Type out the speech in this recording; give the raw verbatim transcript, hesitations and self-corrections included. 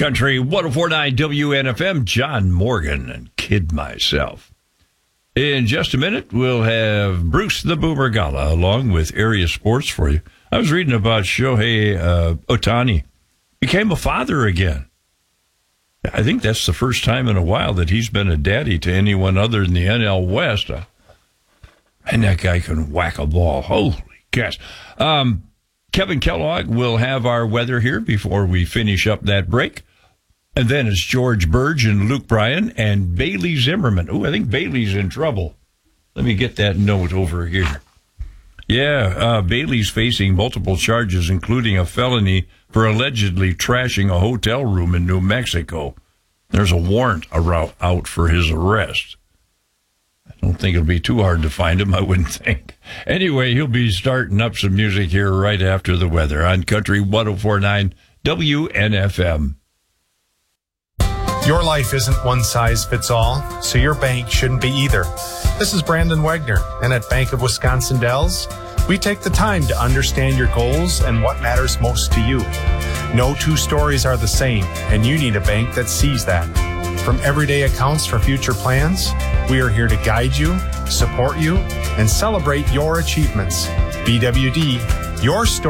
Country one oh four point nine W N F M, John Morgan and Kid Myself. In just a minute, we'll have Bruce the Boomer Gala along with area sports for you. I was reading about Shohei uh, Ohtani. Became a father again. I think that's the first time in a while that he's been a daddy to anyone other than the N L West. Uh, and that guy can whack a ball. Holy gosh. Um, Kevin Kellogg will have our weather here before we finish up that break. And then it's George Burge and Luke Bryan and Bailey Zimmerman. Oh, I think Bailey's in trouble. Let me get that note over here. Yeah, uh, Bailey's facing multiple charges, including a felony for allegedly trashing a hotel room in New Mexico. There's a warrant out for his arrest. I don't think it'll be too hard to find him, I wouldn't think. Anyway, he'll be starting up some music here right after the weather on Country one oh four point nine W N F M. Your life isn't one size fits all, so your bank shouldn't be either. This is Brandon Wagner, and at Bank of Wisconsin Dells, we take the time to understand your goals and what matters most to you. No two stories are the same, and you need a bank that sees that. From everyday accounts for future plans, we are here to guide you, support you, and celebrate your achievements. B W D, your story.